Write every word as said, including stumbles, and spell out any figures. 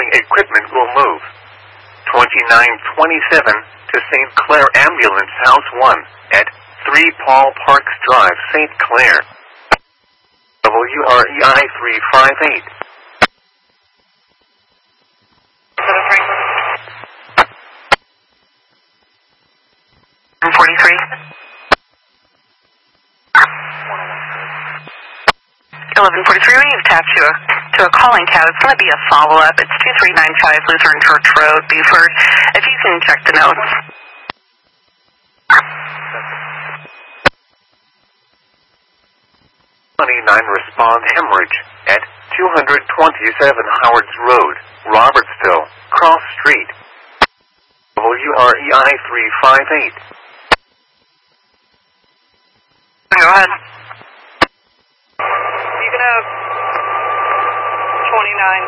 equipment will move. twenty-nine twenty-seven to Saint Clair Ambulance House one at three Paul Parks Drive, Saint Clair. W R E I three five eight. forty-three. eleven forty-three, when you've tapped to a, to a calling cab, it's going to be a follow-up. It's two three nine five Lutheran Church Road, Beaufort. If you can check the notes. twenty-nine respond hemorrhage at two twenty-seven Howards Road, Robertsville, Cross Street. W R E I three five eight. Go ahead. You can have twenty-nine